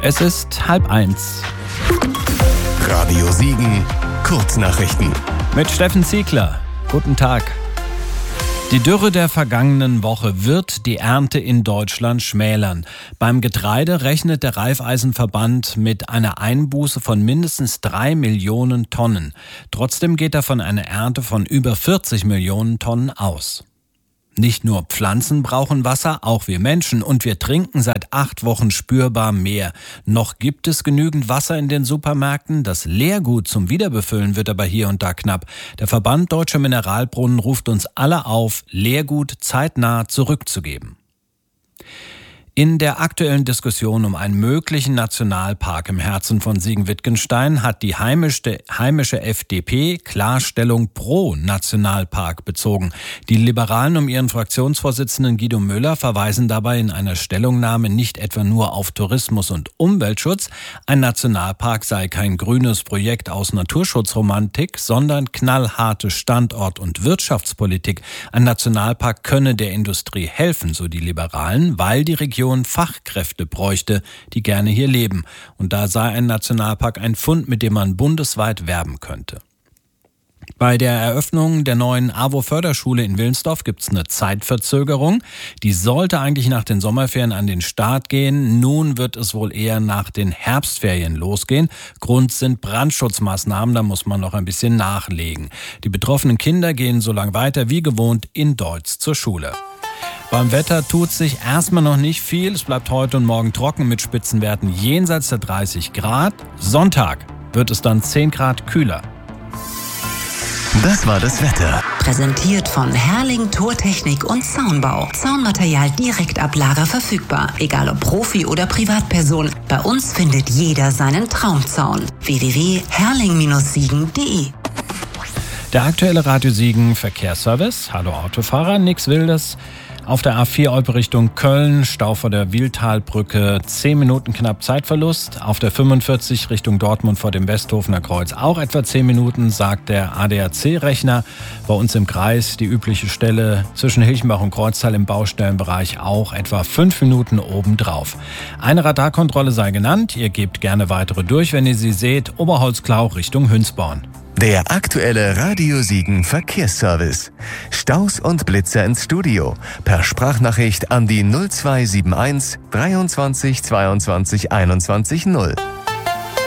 Es ist 12:30. Radio Siegen, Kurznachrichten. Mit Steffen Ziegler. Guten Tag. Die Dürre der vergangenen Woche wird die Ernte in Deutschland schmälern. Beim Getreide rechnet der Raiffeisenverband mit einer Einbuße von mindestens 3 Millionen Tonnen. Trotzdem geht er von einer Ernte von über 40 Millionen Tonnen aus. Nicht nur Pflanzen brauchen Wasser, auch wir Menschen. Und wir trinken seit 8 Wochen spürbar mehr. Noch gibt es genügend Wasser in den Supermärkten. Das Leergut zum Wiederbefüllen wird aber hier und da knapp. Der Verband Deutscher Mineralbrunnen ruft uns alle auf, Leergut zeitnah zurückzugeben. In der aktuellen Diskussion um einen möglichen Nationalpark im Herzen von Siegen-Wittgenstein hat die heimische FDP Klarstellung pro Nationalpark bezogen. Die Liberalen um ihren Fraktionsvorsitzenden Guido Müller verweisen dabei in einer Stellungnahme nicht etwa nur auf Tourismus und Umweltschutz. Ein Nationalpark sei kein grünes Projekt aus Naturschutzromantik, sondern knallharte Standort- und Wirtschaftspolitik. Ein Nationalpark könne der Industrie helfen, so die Liberalen, weil die Region Fachkräfte bräuchte, die gerne hier leben. Und da sei ein Nationalpark ein Fund, mit dem man bundesweit werben könnte. Bei der Eröffnung der neuen AWO-Förderschule in Wilnsdorf gibt es eine Zeitverzögerung. Die sollte eigentlich nach den Sommerferien an den Start gehen. Nun wird es wohl eher nach den Herbstferien losgehen. Grund sind Brandschutzmaßnahmen, da muss man noch ein bisschen nachlegen. Die betroffenen Kinder gehen so lange weiter wie gewohnt in Deutz zur Schule. Beim Wetter tut sich erstmal noch nicht viel. Es bleibt heute und morgen trocken mit Spitzenwerten jenseits der 30 Grad. Sonntag wird es dann 10 Grad kühler. Das war das Wetter. Präsentiert von Herrling Tortechnik und Zaunbau. Zaunmaterial direkt ab Lager verfügbar. Egal ob Profi oder Privatperson. Bei uns findet jeder seinen Traumzaun. www.herrling-siegen.de. Der aktuelle Radio Siegen Verkehrsservice. Hallo Autofahrer, nix Wildes. Auf der A4 Olpe Richtung Köln, Stau vor der Wiehltalbrücke, 10 Minuten knapp Zeitverlust. Auf der 45 Richtung Dortmund vor dem Westhofener Kreuz auch etwa 10 Minuten, sagt der ADAC-Rechner. Bei uns im Kreis die übliche Stelle zwischen Hilchenbach und Kreuztal im Baustellenbereich auch etwa 5 Minuten obendrauf. Eine Radarkontrolle sei genannt. Ihr gebt gerne weitere durch, wenn ihr sie seht. Oberholzklau Richtung Hünsborn. Der aktuelle Radio Siegen Verkehrsservice. Staus und Blitzer ins Studio. Per Sprachnachricht an die 0271 23 22 21 0.